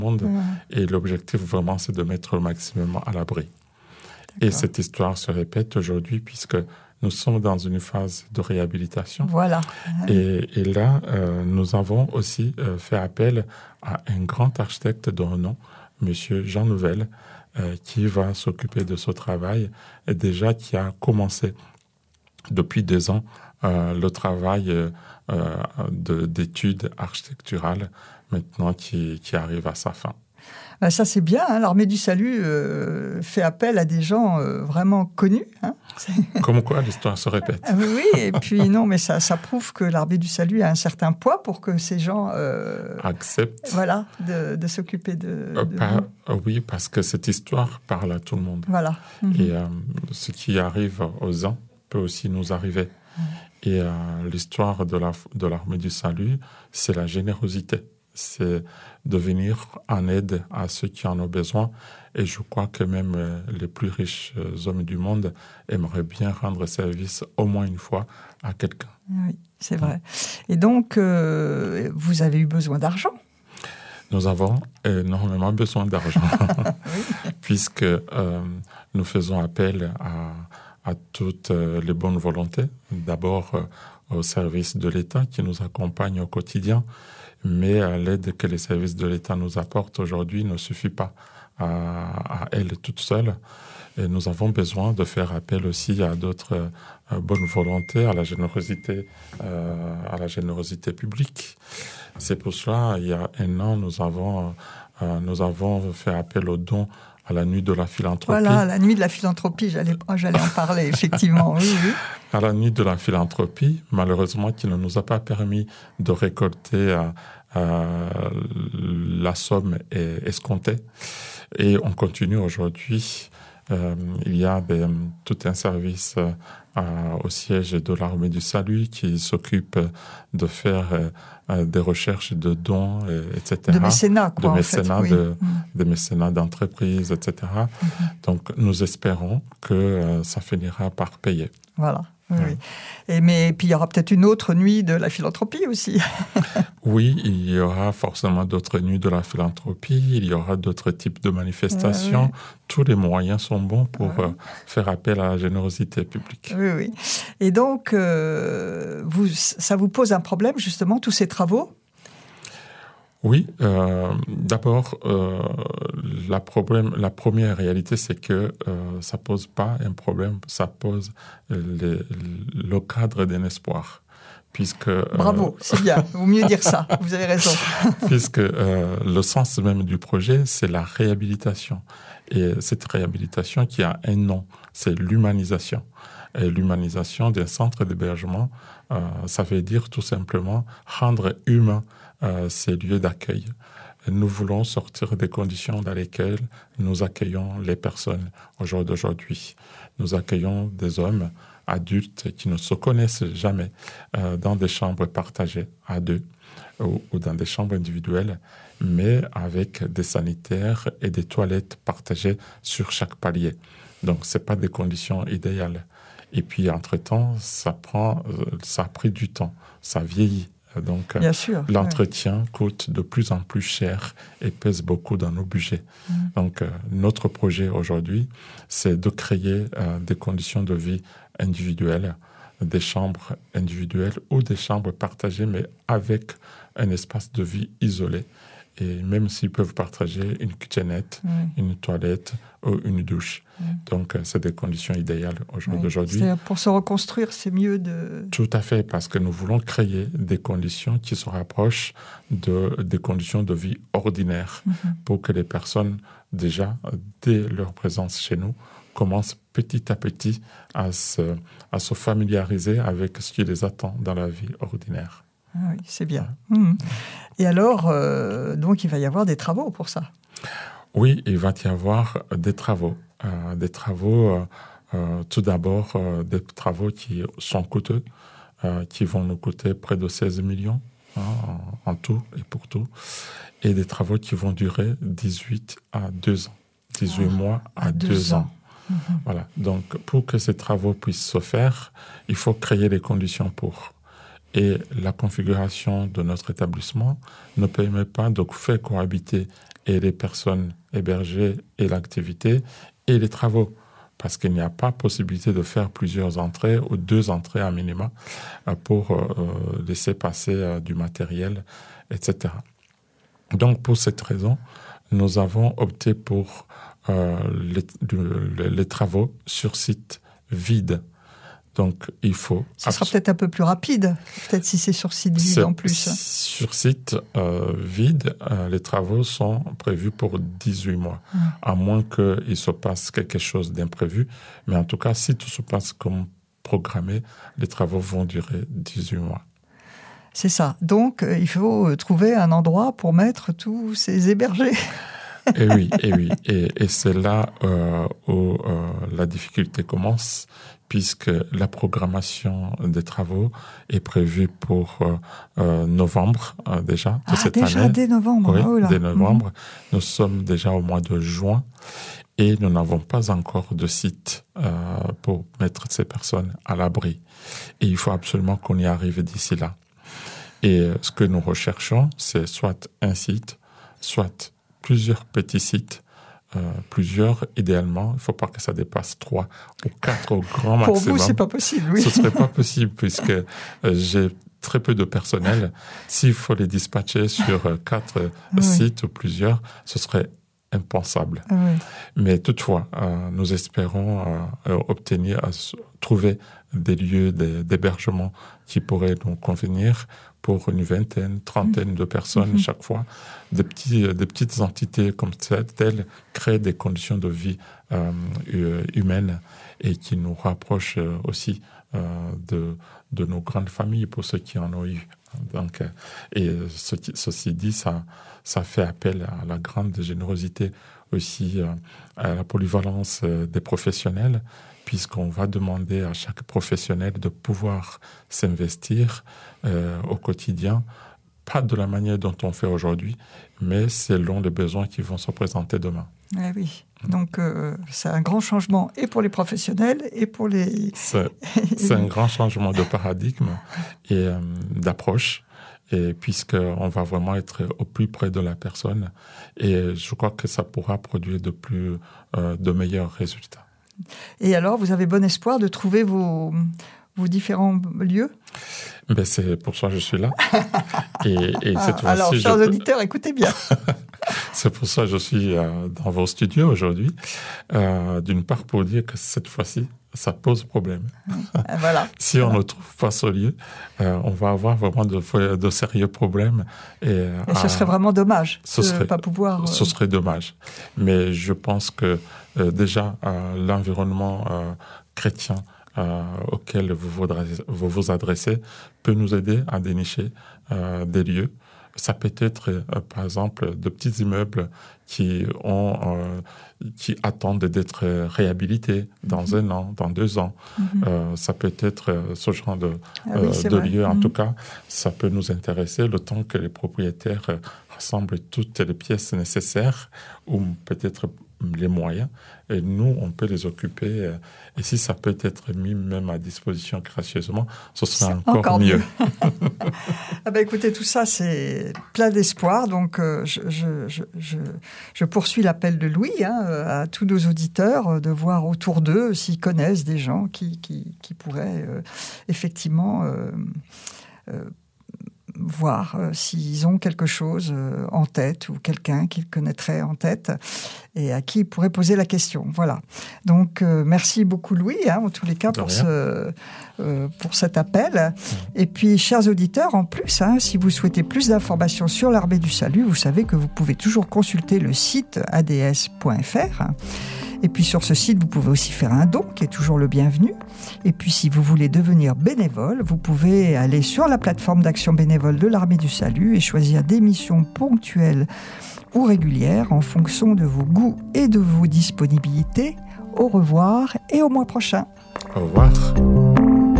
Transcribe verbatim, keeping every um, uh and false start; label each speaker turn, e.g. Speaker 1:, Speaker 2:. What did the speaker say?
Speaker 1: monde.
Speaker 2: Mmh.
Speaker 1: Et l'objectif, vraiment, c'est de mettre le maximum à l'abri. D'accord. Et cette histoire se répète aujourd'hui puisque nous sommes dans une phase de réhabilitation.
Speaker 2: Voilà.
Speaker 1: Et, et là, euh, nous avons aussi euh, fait appel à un grand architecte de renom, Monsieur Jean Nouvel, euh, qui va s'occuper de ce travail, et déjà qui a commencé depuis deux ans euh, le travail euh, de, d'études architecturales, maintenant qui, qui arrive à sa fin.
Speaker 2: Ben ça, c'est bien. Hein. L'Armée du Salut euh, fait appel à des gens euh, vraiment connus. Hein.
Speaker 1: Comme quoi, l'histoire se répète.
Speaker 2: Oui, et puis non, mais ça, ça prouve que l'Armée du Salut a un certain poids pour que ces gens euh,
Speaker 1: acceptent
Speaker 2: voilà, de, de s'occuper de...
Speaker 1: Euh,
Speaker 2: de...
Speaker 1: par, oui, parce que cette histoire parle à tout le monde.
Speaker 2: Voilà.
Speaker 1: Mm-hmm. Et euh, ce qui arrive aux uns peut aussi nous arriver. Mm-hmm. Et euh, l'histoire de, la, de l'Armée du Salut, c'est la générosité. C'est de venir en aide à ceux qui en ont besoin. Et je crois que même euh, les plus riches euh, hommes du monde aimeraient bien rendre service au moins une fois à quelqu'un.
Speaker 2: Oui, c'est vrai. Et donc, euh, vous avez eu besoin d'argent ?
Speaker 1: Nous avons énormément besoin d'argent, oui. puisque euh, nous faisons appel à, à toutes les bonnes volontés. D'abord, euh, aux services de l'État qui nous accompagnent au quotidien, mais euh, l'aide que les services de l'État nous apportent aujourd'hui ne suffit pas à, à elles toutes seules. Et nous avons besoin de faire appel aussi à d'autres euh, bonnes volontés, à la générosité, euh, à la générosité publique. C'est pour cela, il y a un an, nous avons, euh, nous avons fait appel aux dons à la nuit de la philanthropie.
Speaker 2: Voilà, la nuit de la philanthropie, j'allais, j'allais en parler, effectivement. Oui, oui.
Speaker 1: À la nuit de la philanthropie, malheureusement, qui ne nous a pas permis de récolter euh, euh, la somme escomptée. Et on continue aujourd'hui. Euh, il y a ben, tout un service euh, au siège de l'Armée du Salut qui s'occupe de faire euh, des recherches de dons, et, etc.
Speaker 2: De mécénat, quoi,
Speaker 1: de mécénat,
Speaker 2: en fait,
Speaker 1: de,
Speaker 2: oui.
Speaker 1: de mécénat d'entreprise, et cetera. Mm-hmm. Donc, nous espérons que euh, ça finira par payer.
Speaker 2: Voilà. Oui, oui. Et mais puis il y aura peut-être une autre nuit de la philanthropie aussi.
Speaker 1: Oui, il y aura forcément d'autres nuits de la philanthropie, il y aura d'autres types de manifestations. Oui, oui. Tous les moyens sont bons pour oui. euh, faire appel à la générosité publique.
Speaker 2: Oui, oui. Et donc, euh, vous, ça vous pose un problème, justement, tous ces travaux ?
Speaker 1: Oui, euh, d'abord, euh, la, problème, la première réalité, c'est que euh, ça ne pose pas un problème, ça pose les, le cadre d'un espoir. Puisque,
Speaker 2: Bravo, euh, c'est bien, vaut mieux dire ça, vous avez raison.
Speaker 1: Puisque euh, le sens même du projet, c'est la réhabilitation. Et cette réhabilitation qui a un nom, c'est l'humanisation. Et l'humanisation d'un centre d'hébergement, euh, ça veut dire tout simplement rendre humain Euh, ces lieux d'accueil. Nous voulons sortir des conditions dans lesquelles nous accueillons les personnes au jour d'aujourd'hui. Nous accueillons des hommes adultes qui ne se connaissent jamais euh, dans des chambres partagées à deux ou, ou dans des chambres individuelles, mais avec des sanitaires et des toilettes partagées sur chaque palier. Donc, ce n'est pas des conditions idéales. Et puis, entre-temps, ça prend, ça a pris du temps, ça vieillit. Donc,
Speaker 2: Bien sûr,
Speaker 1: l'entretien ouais. coûte de plus en plus cher et pèse beaucoup dans nos budgets. Mmh. Donc, euh, notre projet aujourd'hui, c'est de créer euh, des conditions de vie individuelles, des chambres individuelles ou des chambres partagées, mais avec un espace de vie isolé. Et même s'ils peuvent partager une kitchenette, mmh. une toilette ou une douche. Mmh. Donc, c'est des conditions idéales aujourd'hui.
Speaker 2: Oui. C'est pour se reconstruire, c'est mieux de...
Speaker 1: Tout à fait, parce que nous voulons créer des conditions qui se rapprochent de, des conditions de vie ordinaires mmh. pour que les personnes, déjà, dès leur présence chez nous, commencent petit à petit à se, à se familiariser avec ce qui les attend dans la vie ordinaire.
Speaker 2: Ah oui, c'est bien. Mmh. Et alors, euh, donc, il va y avoir des travaux pour ça ?
Speaker 1: Oui, il va y avoir des travaux. Euh, des travaux, euh, euh, tout d'abord, euh, des travaux qui sont coûteux, euh, qui vont nous coûter près de seize millions hein, en, en tout et pour tout. Et des travaux qui vont durer dix-huit à deux ans. dix-huit ah, mois à, à deux ans. ans. Mmh. Voilà. Donc, pour que ces travaux puissent se faire, il faut créer les conditions pour... Et la configuration de notre établissement ne permet pas de faire cohabiter et les personnes hébergées et l'activité et les travaux. Parce qu'il n'y a pas possibilité de faire plusieurs entrées ou deux entrées à minima pour euh, laisser passer euh, du matériel, et cetera. Donc, pour cette raison, nous avons opté pour euh, les, les, les travaux sur site vide. Donc, il faut...
Speaker 2: Ce sera peut-être un peu plus rapide, peut-être si c'est sur site vide
Speaker 1: c'est,
Speaker 2: en plus.
Speaker 1: Sur site euh, vide, euh, les travaux sont prévus pour dix-huit mois, mmh. à moins qu'il se passe quelque chose d'imprévu. Mais en tout cas, si tout se passe comme programmé, les travaux vont durer dix-huit mois.
Speaker 2: C'est ça. Donc, euh, il faut trouver un endroit pour mettre tous ces hébergés.
Speaker 1: Et oui, et oui. Et, et c'est là euh, où euh, la difficulté commence, puisque la programmation des travaux est prévue pour euh, euh, novembre euh, déjà de
Speaker 2: ah,
Speaker 1: cette
Speaker 2: déjà
Speaker 1: année.
Speaker 2: dès novembre.
Speaker 1: Oui,
Speaker 2: oh là.
Speaker 1: dès novembre.
Speaker 2: Mmh.
Speaker 1: Nous sommes déjà au mois de juin et nous n'avons pas encore de site euh, pour mettre ces personnes à l'abri. Et il faut absolument qu'on y arrive d'ici là. Et ce que nous recherchons, c'est soit un site, soit plusieurs petits sites, euh, plusieurs idéalement. Il ne faut pas que ça dépasse trois ou quatre au grand maximum.
Speaker 2: Pour vous, c'est pas possible, oui.
Speaker 1: Ce serait pas possible puisque euh, j'ai très peu de personnel. S'il faut les dispatcher sur euh, quatre oui. sites ou plusieurs, ce serait impensable.
Speaker 2: Oui.
Speaker 1: Mais toutefois, euh, nous espérons euh, obtenir, euh, trouver des lieux d'hébergement qui pourraient nous convenir pour une vingtaine, trentaine de personnes mm-hmm. chaque fois. Des, petits, des petites entités comme telles créent des conditions de vie euh, humaines et qui nous rapprochent aussi euh, de, de nos grandes familles pour ceux qui en ont eu. Donc, et ce, ceci dit, ça, ça fait appel à la grande générosité aussi, à la polyvalence des professionnels, puisqu'on va demander à chaque professionnel de pouvoir s'investir euh, au quotidien, pas de la manière dont on fait aujourd'hui, mais selon les besoins qui vont se présenter demain.
Speaker 2: Eh oui, donc euh, c'est un grand changement et pour les professionnels et pour les...
Speaker 1: C'est, c'est un grand changement de paradigme et euh, d'approche, et puisqu'on va vraiment être au plus près de la personne, et je crois que ça pourra produire de, plus, euh, de meilleurs résultats.
Speaker 2: Et alors, vous avez bon espoir de trouver vos, vos différents lieux ?
Speaker 1: Ben c'est pour ça que je suis là. Et, et cette
Speaker 2: ah, alors, chers
Speaker 1: je...
Speaker 2: auditeurs, écoutez bien.
Speaker 1: C'est pour ça que je suis euh, dans vos studios aujourd'hui. Euh, d'une part, pour dire que cette fois-ci, ça pose problème.
Speaker 2: Voilà.
Speaker 1: Si
Speaker 2: voilà.
Speaker 1: on ne trouve pas ce lieu, euh, on va avoir vraiment de, de sérieux problèmes. Et,
Speaker 2: et ce euh, serait vraiment dommage
Speaker 1: ce
Speaker 2: de
Speaker 1: ne
Speaker 2: pas pouvoir... Euh...
Speaker 1: Ce serait dommage. Mais je pense que euh, déjà, euh, l'environnement euh, chrétien euh, auquel vous vous, adressez, vous vous adressez peut nous aider à dénicher euh, des lieux. Ça peut être, euh, par exemple, de petits immeubles qui ont, euh, qui attendent d'être réhabilités dans mmh. un an, dans deux ans. Mmh. Euh, ça peut être euh, ce genre de, ah oui, euh, de lieu. En mmh. tout cas, ça peut nous intéresser le temps que les propriétaires euh, rassemblent toutes les pièces nécessaires ou peut-être les moyens. Et nous, on peut les occuper. Euh, et si ça peut être mis même à disposition gracieusement, ce serait encore,
Speaker 2: encore
Speaker 1: mieux.
Speaker 2: mieux. ah ben écoutez, tout ça, c'est plein d'espoir. Donc, euh, je, je, je, je, je poursuis l'appel de Louis hein, à tous nos auditeurs de voir autour d'eux s'ils connaissent des gens qui, qui, qui pourraient euh, effectivement... Euh, euh, voir euh, s'ils ont quelque chose euh, en tête ou quelqu'un qu'ils connaîtraient en tête et à qui ils pourraient poser la question. Voilà. Donc, euh, merci beaucoup Louis, hein, en tous les cas, pour, ce, euh, pour cet appel. Et puis, chers auditeurs, en plus, hein, si vous souhaitez plus d'informations sur l'Armée du Salut, vous savez que vous pouvez toujours consulter le site a d s point f r. Et puis sur ce site, vous pouvez aussi faire un don, qui est toujours le bienvenu. Et puis si vous voulez devenir bénévole, vous pouvez aller sur la plateforme d'action bénévole de l'Armée du Salut et choisir des missions ponctuelles ou régulières en fonction de vos goûts et de vos disponibilités. Au revoir et au mois prochain.
Speaker 1: Au revoir.